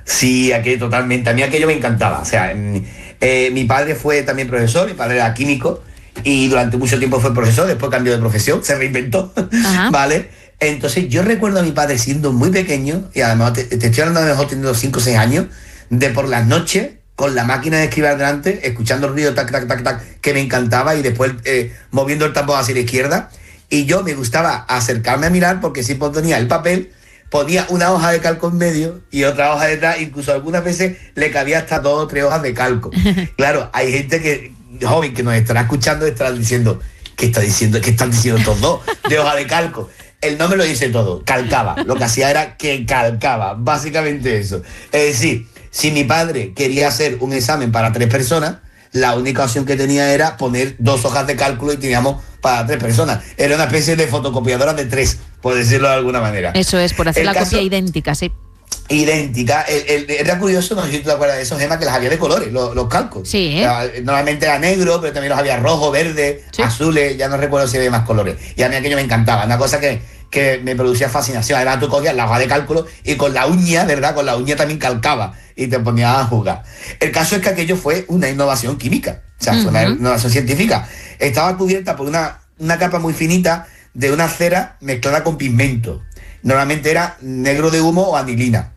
Sí, aquello totalmente. A mí aquello me encantaba. O sea, mi padre fue también profesor, mi padre era químico y durante mucho tiempo fue profesor, después cambió de profesión, se reinventó, Ajá. ¿vale? Entonces yo recuerdo a mi padre siendo muy pequeño, y además te estoy hablando de mejor teniendo 5 o 6 años, de por las noches, con la máquina de escribir delante, escuchando el ruido, tac, tac, tac, tac, que me encantaba, y después moviendo el tambor hacia la izquierda. Y yo me gustaba acercarme a mirar porque si ponía el papel, ponía una hoja de calco en medio y otra hoja detrás, incluso algunas veces le cabía hasta 2 o 3 hojas de calco. Claro, hay gente joven que nos estará escuchando, estará diciendo, ¿qué está diciendo? ¿Qué están diciendo estos dos de hoja de calco? Él no me lo dice todo, calcaba. Lo que hacía era que calcaba, básicamente eso. Es decir, si mi padre quería hacer un examen para 3 personas, la única opción que tenía era poner 2 hojas de cálculo y teníamos para 3 personas. Era una especie de fotocopiadora de 3, por decirlo de alguna manera. Eso es, por hacer la copia idéntica, sí. Idéntica. Era curioso, no sé si tú te acuerdas de esos, Gemma, que las había de colores, los calcos. Sí. Normalmente era negro, pero también los había rojo, verde, sí, azules, ya no recuerdo si había más colores. Y a mí aquello me encantaba, una cosa que me producía fascinación. Además tú cogías la hoja de cálculo y con la uña, ¿verdad? Con la uña también calcaba y te ponías a jugar. El caso es que aquello fue una innovación química, o sea, fue una innovación científica. Estaba cubierta por una capa muy finita de una cera mezclada con pigmento. Normalmente era negro de humo o anilina.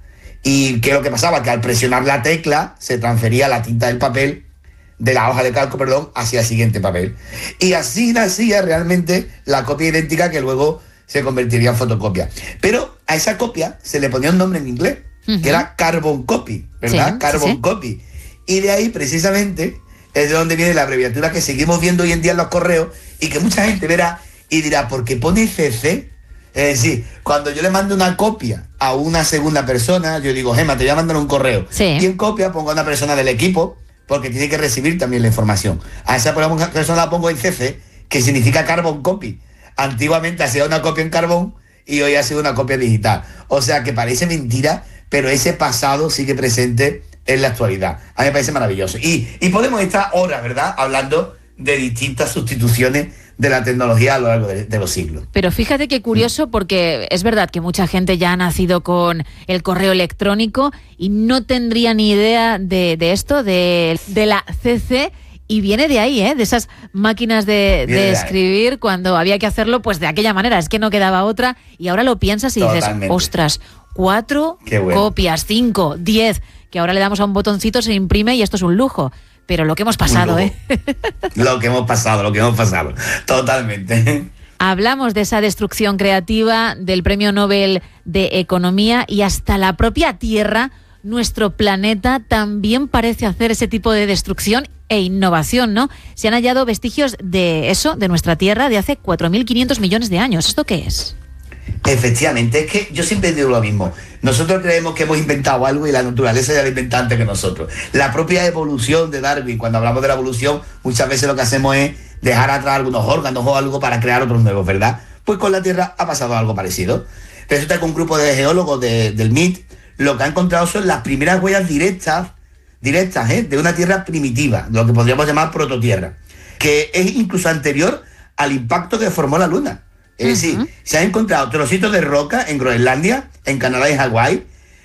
Y que lo que pasaba, que al presionar la tecla se transfería la tinta del papel, de la hoja de calco, perdón, hacia el siguiente papel. Y así nacía realmente la copia idéntica que luego se convertiría en fotocopia. Pero a esa copia se le ponía un nombre en inglés, que era carbon copy, ¿verdad? Sí, carbon sí. copy. Y de ahí precisamente es de donde viene la abreviatura que seguimos viendo hoy en día en los correos y que mucha gente verá y dirá, ¿por qué pone CC? Es decir, cuando yo le mando una copia a una segunda persona, yo digo, Gemma, te voy a mandar un correo. Sí. Y en copia pongo a una persona del equipo, porque tiene que recibir también la información. A esa persona la pongo en CC, que significa carbon copy. Antiguamente hacía una copia en carbón y hoy ha sido una copia digital. O sea que parece mentira, pero ese pasado sigue presente en la actualidad. A mí me parece maravilloso. Y podemos estar horas, ¿verdad?, hablando de distintas sustituciones de la tecnología a lo largo de los siglos. Pero fíjate qué curioso, porque es verdad que mucha gente ya ha nacido con el correo electrónico y no tendría ni idea de esto, de la CC, y viene de ahí, de esas máquinas de escribir cuando había que hacerlo pues de aquella manera, es que no quedaba otra, y ahora lo piensas y dices, ostras, 4 copias, 5, 10, que ahora le damos a un botoncito, se imprime y esto es un lujo. Pero lo que hemos pasado, Lo que hemos pasado, totalmente. Hablamos de esa destrucción creativa, del Premio Nobel de Economía, y hasta la propia Tierra, nuestro planeta, también parece hacer ese tipo de destrucción e innovación, ¿no? Se han hallado vestigios de eso, de nuestra Tierra, de hace 4.500 millones de años. ¿Esto qué es? Efectivamente, es que yo siempre digo lo mismo. Nosotros creemos que hemos inventado algo y la naturaleza ya lo inventa antes que nosotros. La propia evolución de Darwin, cuando hablamos de la evolución, muchas veces lo que hacemos es dejar atrás algunos órganos o algo para crear otros nuevos, ¿verdad? Pues con la Tierra ha pasado algo parecido. Resulta que un grupo de geólogos del MIT lo que ha encontrado son las primeras huellas directas, de una Tierra primitiva, lo que podríamos llamar prototierra, que es incluso anterior al impacto que formó la Luna. Es decir, se han encontrado trocitos de roca en Groenlandia, en Canadá y Hawái,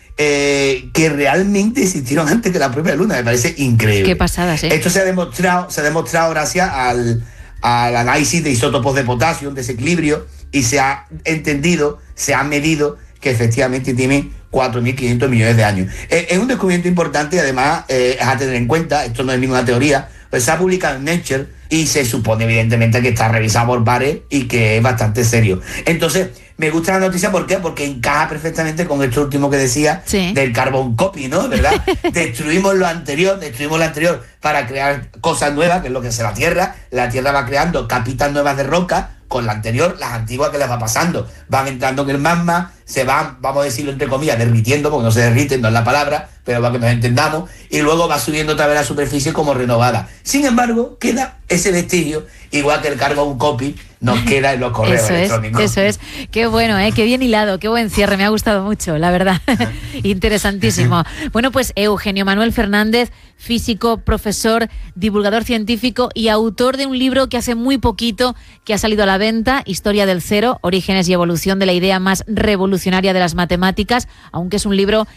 que realmente existieron antes que la propia Luna. Me parece increíble. Qué pasada, sí. Esto se ha demostrado gracias al análisis de isótopos de potasio, un desequilibrio, y se ha entendido, se ha medido que efectivamente tienen 4.500 millones de años. Es un descubrimiento importante y además es a tener en cuenta, esto no es ninguna teoría, pues se ha publicado en Nature y se supone evidentemente que está revisado por pares y que es bastante serio. Entonces, me gusta la noticia, ¿por qué? Porque encaja perfectamente con esto último que decía, del carbon copy, ¿no? ¿Verdad? Destruimos lo anterior para crear cosas nuevas, que es lo que hace la Tierra va creando capitas nuevas de roca, con la anterior, las antiguas que les va pasando, van entrando en el magma, se van, vamos a decirlo entre comillas, derritiendo, porque no se derriten, no es la palabra, pero para que nos entendamos, y luego va subiendo otra vez la superficie como renovada. Sin embargo, queda ese vestigio, igual que el carbon copy nos queda en los correos electrónicos. Eso es. Qué bueno, qué bien hilado, qué buen cierre, me ha gustado mucho, la verdad. Interesantísimo. Bueno, pues Eugenio Manuel Fernández, físico, profesor, divulgador científico y autor de un libro que hace muy poquito que ha salido a la venta, Historia del Cero, orígenes y evolución de la idea más revolucionaria de las matemáticas, aunque es un libro